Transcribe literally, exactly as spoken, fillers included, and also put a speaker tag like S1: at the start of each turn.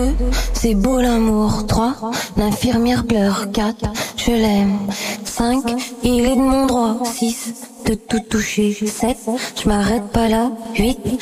S1: C'est beau l'amour. Trois, l'infirmière pleure. Quatre, je l'aime. Cinq, il est de mon droit. Six, de tout toucher. Sept, je m'arrête pas là. Huit,